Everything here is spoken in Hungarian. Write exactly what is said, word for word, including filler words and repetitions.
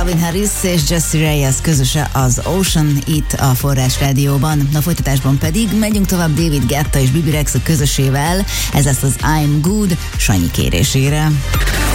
Calvin Harris és Jessie Reyes közöse az Ocean itt a Forrás Rádióban. A folytatásban pedig megyünk tovább David Guetta és Bibi Rexa közösével, ez lesz az I'm Good Sanyi kérésére.